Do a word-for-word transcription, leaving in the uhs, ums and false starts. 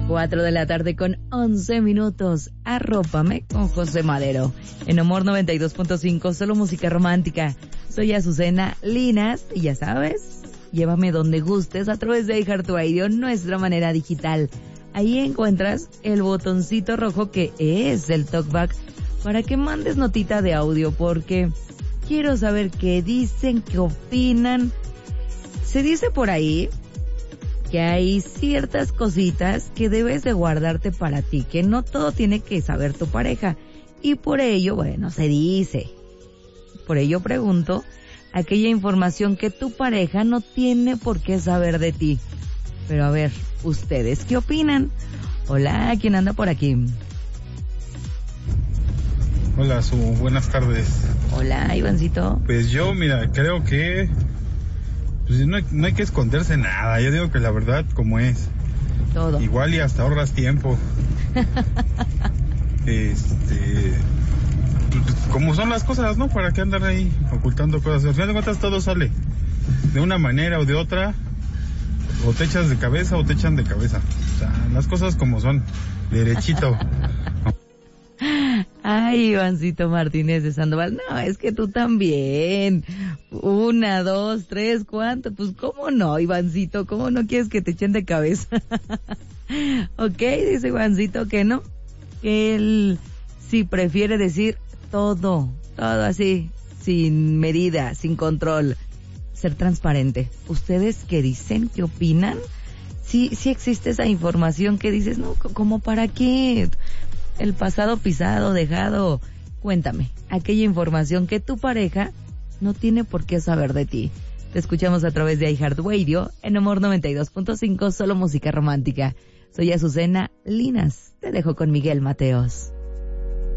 Cuatro de la tarde con once minutos. Arrópame con José Madero. En Amor noventa y dos punto cinco, solo música romántica. Soy Azucena Linas y ya sabes, llévame donde gustes a través de iHeartRadio, nuestra manera digital. Ahí encuentras el botoncito rojo que es el talkback para que mandes notita de audio, porque quiero saber qué dicen, qué opinan. Se dice por ahí que hay ciertas cositas que debes de guardarte para ti, que no todo tiene que saber tu pareja. Y por ello, bueno, se dice, por ello pregunto, aquella información que tu pareja no tiene por qué saber de ti. Pero a ver, ¿ustedes qué opinan? Hola, ¿quién anda por aquí? Hola, Su, buenas tardes. Hola, Ivancito. Pues yo, mira, creo que pues no hay, no hay que esconderse nada. Yo digo que la verdad como es. Todo. Igual y hasta ahorras tiempo. este... Como son las cosas, ¿no? ¿Para qué andar ahí ocultando cosas? Al final de cuentas todo sale de una manera o de otra. O te echas de cabeza o te echan de cabeza. O sea, las cosas como son. Derechito. Ay, Ivancito Martínez de Sandoval, no, es que tú también. Una, dos, tres, ¿cuánto? Pues cómo no, Ivancito, ¿cómo no quieres que te echen de cabeza? Ok, dice Ivancito que no, que él sí prefiere decir todo, todo así, sin medida, sin control, ser transparente. ¿Ustedes qué dicen? ¿Qué opinan? Sí, sí existe esa información que dices, no, ¿cómo para qué? El pasado pisado, dejado. Cuéntame, aquella información que tu pareja no tiene por qué saber de ti. Te escuchamos a través de iHeartRadio en Amor noventa y dos punto cinco, solo música romántica. Soy Azucena Linas. Te dejo con Miguel Mateos.